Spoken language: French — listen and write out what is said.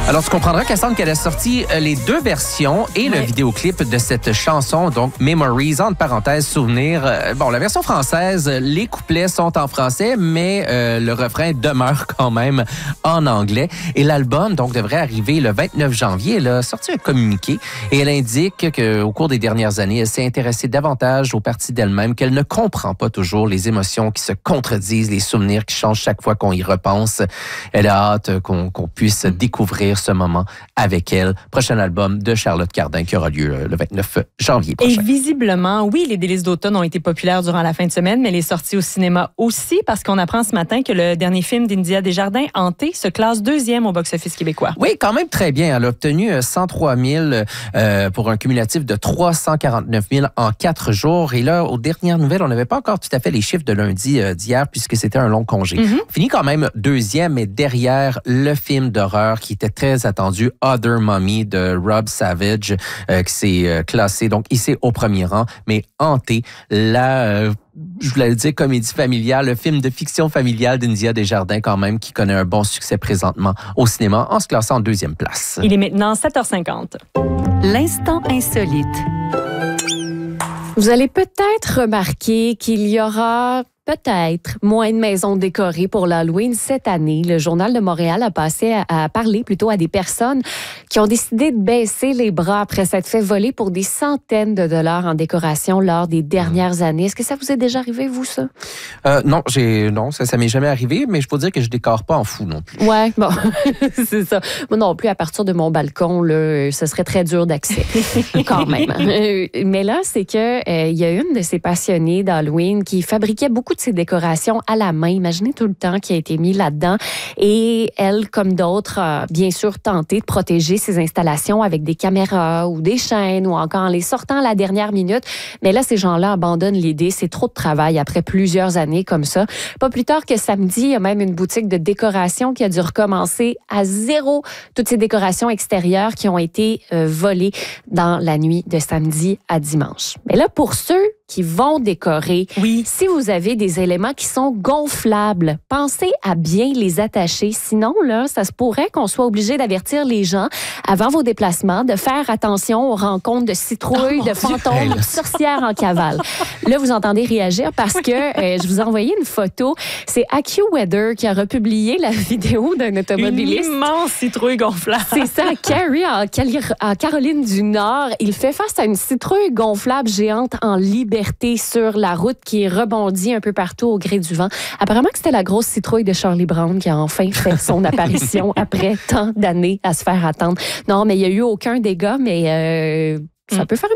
Alors, tu comprendras, Cassandre, qu'elle a sorti les deux versions et le vidéoclip de cette chanson, donc Memories, entre parenthèses, souvenirs. Bon, la version française, les couplets sont en français, mais le refrain demeure quand même en anglais. Et l'album, donc, devrait arriver le 29 janvier. Elle a sorti un communiqué et elle indique qu'au cours des dernières années, elle s'est intéressée davantage aux parties d'elle-même, qu'elle ne comprend pas toujours les émotions qui se contredisent, les souvenirs qui changent chaque fois qu'on y repense. Elle a hâte qu'on puisse découvrir ce moment avec elle. Prochain album de Charlotte Cardin qui aura lieu le 29 janvier prochain. Et visiblement, oui, les délices d'automne ont été populaires durant la fin de semaine, mais les sorties au cinéma aussi, parce qu'on apprend ce matin que le dernier film d'India Desjardins, Hanté, se classe 2e au box-office québécois. Oui, quand même très bien. Elle a obtenu 103 000 pour un cumulatif de 349 000 en 4 jours. Et là, aux dernières nouvelles, on n'avait pas encore tout à fait les chiffres de lundi d'hier puisque c'était un long congé. On finit quand même 2e, mais derrière le film d'horreur qui était très attendu, Other Mommy de Rob Savage, qui s'est classé donc ici au premier rang. Mais Hanté, je voulais le dire, comédie familiale, le film de fiction familiale d'India Desjardins quand même, qui connaît un bon succès présentement au cinéma en se classant en 2e place. Il est maintenant 7h50. L'instant insolite. Vous allez peut-être remarquer qu'il y aura peut-être moins de maisons décorées pour l'Halloween cette année. Le Journal de Montréal a passé à parler plutôt à des personnes qui ont décidé de baisser les bras après s'être fait voler pour des centaines de dollars en décoration lors des dernières années. Est-ce que ça vous est déjà arrivé, vous, ça? Non, ça m'est jamais arrivé, mais je peux dire que je décore pas en fou non plus. Ouais, bon, c'est ça. Moi non plus, à partir de mon balcon, là, ce serait très dur d'accès, quand même. Mais là, c'est que il y a une de ces passionnées d'Halloween qui fabriquait beaucoup de ses décorations à la main. Imaginez tout le temps qui a été mis là-dedans. Et elle, comme d'autres, a bien sûr tenté de protéger ses installations avec des caméras ou des chaînes ou encore en les sortant à la dernière minute. Mais là, ces gens-là abandonnent l'idée. C'est trop de travail après plusieurs années comme ça. Pas plus tard que samedi, il y a même une boutique de décoration qui a dû recommencer à zéro toutes ces décorations extérieures qui ont été volées dans la nuit de samedi à dimanche. Mais là, pour ceux qui vont décorer. Oui. Si vous avez des éléments qui sont gonflables, pensez à bien les attacher. Sinon, là, ça se pourrait qu'on soit obligé d'avertir les gens avant vos déplacements de faire attention aux rencontres de citrouilles, de fantômes, de sorcières en cavale. Là, vous entendez réagir parce que je vous ai envoyé une photo. C'est AccuWeather qui a republié la vidéo d'un automobiliste. Une immense citrouille gonflable. C'est ça, Carrie en Caroline du Nord. Il fait face à une citrouille gonflable géante en liberté sur la route qui rebondit un peu partout au gré du vent. Apparemment que c'était la grosse citrouille de Charlie Brown qui a enfin fait son apparition après tant d'années à se faire attendre. Non, mais il n'y a eu aucun dégât, mais ça peut faire